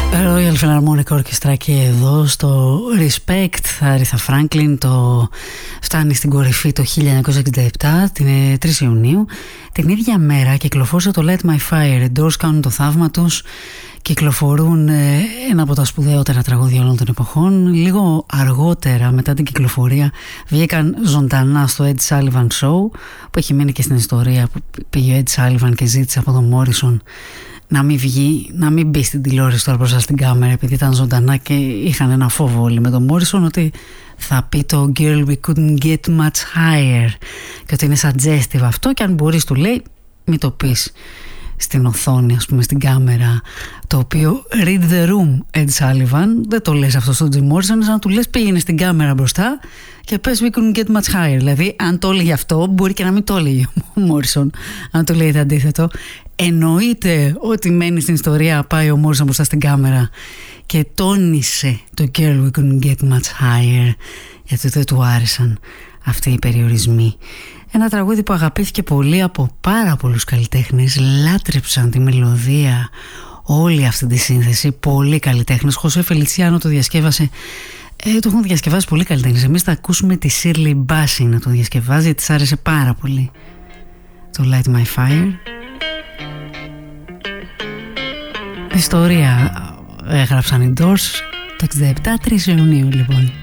Royal Philharmonic Orchestra και εδώ στο Respect, Aretha Franklin, το φτάνει στην κορυφή το 1967, την 3 Ιουνίου. Την ίδια μέρα κυκλοφόρησε το Light My Fire. Οι Doors κάνουν το θαύμα τους, κυκλοφορούν ένα από τα σπουδαιότερα τραγούδια όλων των εποχών. Λίγο αργότερα, μετά την κυκλοφορία, βγήκαν ζωντανά στο Ed Sullivan Show, που έχει μείνει και στην ιστορία, που πήγε ο Ed Sullivan και ζήτησε από τον Morrison να μην βγει, να μην μπει στην τηλεόραση τώρα μπροστά στην κάμερα, επειδή ήταν ζωντανά και είχαν ένα φόβο όλοι με τον Morrison ότι θα πει το Girl we couldn't get much higher και ότι είναι suggestive αυτό, και αν μπορείς, του λέει, μην το πεις στην οθόνη, ας πούμε, στην κάμερα, το οποίο read the room, Ed Sullivan, δεν το λες αυτό στον Jim Morrison, σαν να του λες πήγαινε στην κάμερα μπροστά και πες we couldn't get much higher. Δηλαδή αν το έλεγε αυτό, μπορεί και να μην το έλεγε ο Morrison, αν το λέει το αντίθετο. Εννοείται ότι μένει στην ιστορία, πάει ο Morrison μπροστά στην κάμερα και τόνισε το Girl we couldn't get much higher, γιατί δεν του άρεσαν αυτοί οι περιορισμοί. Ένα τραγούδι που αγαπήθηκε πολύ από πάρα πολλούς καλλιτέχνες, λάτρεψαν τη μελωδία, όλη αυτή τη σύνθεση, πολλοί καλλιτέχνες. Χωσέ Φελιτσιάνο το διασκεύασε, το έχουν διασκευάσει πολλοί καλλιτέχνες. Εμείς θα ακούσουμε τη Shirley Bassey να το διασκευάζει, γιατί της άρεσε πάρα πολύ το Light My Fire. Ιστορία έγραψαν οι Doors το 67, 3 Ιουνίου λοιπόν.